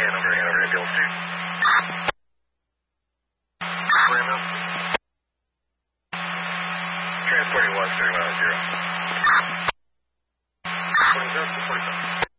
Hanover, ambulance 2. Transporting 1, 30 miles 0.